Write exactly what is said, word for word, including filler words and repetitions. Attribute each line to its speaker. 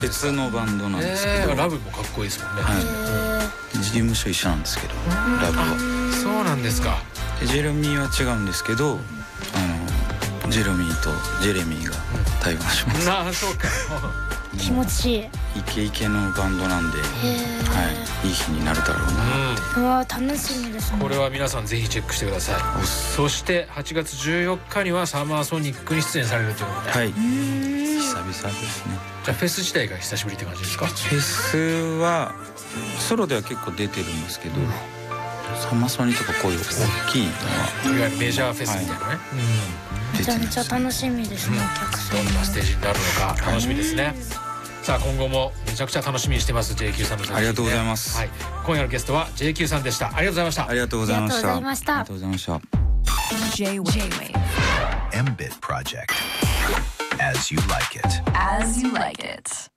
Speaker 1: 別のバンドなんですけど、
Speaker 2: えー、ラブもかっこいいですもんね。
Speaker 1: はい、事務所一緒なんですけど、ラブは。
Speaker 2: そうなんですか。
Speaker 1: ジェレミーは違うんですけど、あのジェレミーとジェレミーが対話します。
Speaker 2: なあ、そうか。
Speaker 3: 気持ちいい。
Speaker 1: イケイケのバンドなんで、はい、いい日になるだろうなって。
Speaker 3: うわ、楽しみですね。
Speaker 2: これは皆さんぜひチェックしてください。そしてはちがつじゅうよっかにはサマーソニックに出演されるということで、
Speaker 1: はい、久々ですね。
Speaker 2: じゃあフェス自体が久しぶりって感じですか？
Speaker 1: フェスはソロでは結構出てるんですけど、サマソニとかこういう大きいのは、
Speaker 2: いわゆるメジャーフェスみたいなね、はい、
Speaker 3: うん、めちゃめちゃ楽しみですね、うん、お客さん。
Speaker 2: どんなステージになるのか楽しみですね。さあ今後もめちゃくちゃ楽しみにしてます ジェイキュー さんの作品、ね、
Speaker 1: ありがとうございます、はい、
Speaker 2: 今夜のゲストは ジェイキュー さんでした。ありがとうございました。
Speaker 1: ありがとうございました。
Speaker 3: ありがとうございました。
Speaker 1: ありがとうございました。
Speaker 4: J-Wave M-Bit Project As You Like It As You Like It